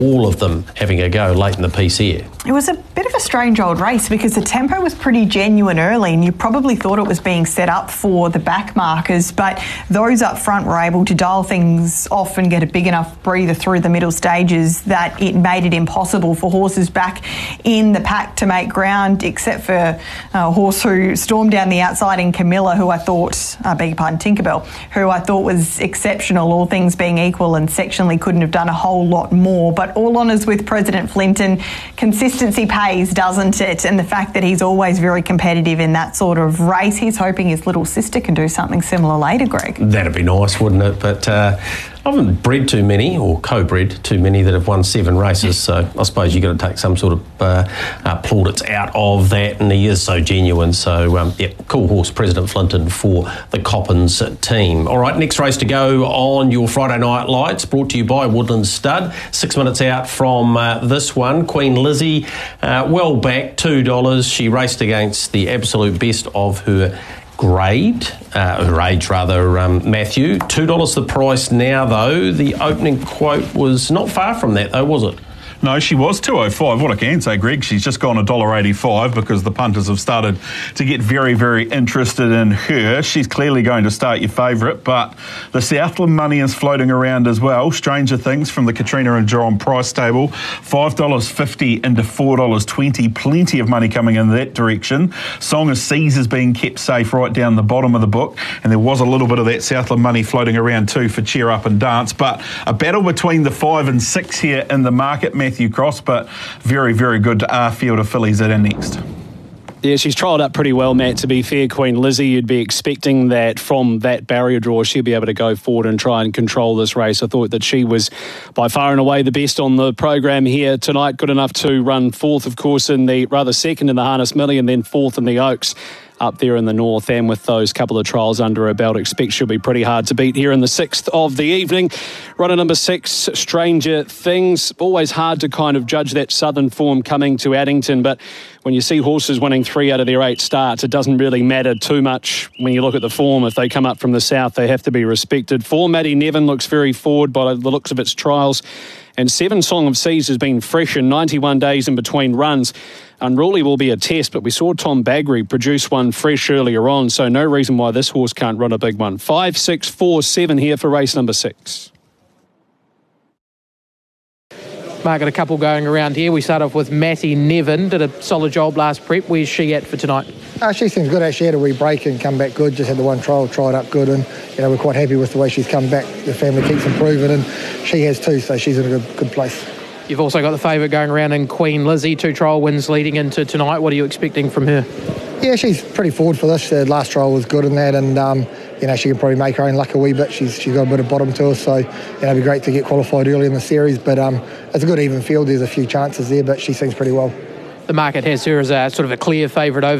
all of them having a go late in the piece here. It was a bit of a strange old race because the tempo was pretty genuine early and you probably thought it was being set up for the back markers, but those up front were able to dial things off and get a big enough breather through the middle stages that it made it impossible for horses back in the pack to make ground, except for a horse who stormed down the outside in Camilla, who I thought, I beg your pardon, Tinkerbell, who I thought was exceptional, all things being equal, and sectionally couldn't have done a whole lot more. But all honours with President Flinton, consistency pays, doesn't it? And the fact that he's always very competitive in that sort of race, he's hoping his little sister can do something similar later, Greg. That'd be nice, wouldn't it? But I haven't bred too many, or co-bred too many that have won 7 races, so I suppose you've got to take some sort of plaudits out of that, and he is so genuine. So, cool horse, President Flinton, for the Coppins team. All right, next race to go on your Friday Night Lights, brought to you by Woodland Stud. 6 minutes out from this one. Queen Lizzie, well back, $2. She raced against the absolute best of her age, Matthew. $2 the price now, though. The opening quote was not far from that, though, was it? No, she was $2.05. What I can say, Greg, she's just gone $1.85 because the punters have started to get very, very interested in her. She's clearly going to start your favourite, but the Southland money is floating around as well. Stranger Things from the Katrina and John price table, $5.50 into $4.20. Plenty of money coming in that direction. Song of Seas is being kept safe right down the bottom of the book, and there was a little bit of that Southland money floating around too for Cheer Up and Dance. But a battle between the 5 and 6 here in the market, Matthew Cross, but very, very good field of fillies that are next. Yeah, she's trialled up pretty well, Matt, to be fair. Queen Lizzie, you'd be expecting that from that barrier draw she'll be able to go forward and try and control this race. I thought that she was by far and away the best on the program here tonight. Good enough to run fourth, of course, second in the Harness Millie, and then fourth in the Oaks up there in the north. And with those couple of trials under her belt, expect she'll be pretty hard to beat here in the 6th of the evening. Runner number 6, Stranger Things. Always hard to kind of judge that southern form coming to Addington, but when you see horses winning 3 out of their 8 starts, it doesn't really matter too much when you look at the form. If they come up from the south, they have to be respected. 4, Maddie Nevin looks very forward by the looks of its trials. And 7, Song of Seas has been fresh in 91 days in between runs. Unruly will be a test, but we saw Tom Baggery produce one fresh earlier on, so no reason why this horse can't run a big one. 5, 6, 4, 7 here for race number 6. Mark, got a couple going around here. We start off with Matty Nevin. Did a solid job last prep. Where's she at for tonight? She seems good. She had a wee break and come back good. Just had the one trial, tried up good, and we're quite happy with the way she's come back. The family keeps improving, and she has too, so she's in a good place. You've also got the favourite going around in Queen Lizzie. 2 trial wins leading into tonight. What are you expecting from her? Yeah, she's pretty forward for this. The last trial was good in that, and she can probably make her own luck a wee bit. She's got a bit of bottom to her, so it'd be great to get qualified early in the series. But it's a good even field. There's a few chances there, but she seems pretty well. The market has her as a sort of a clear favourite over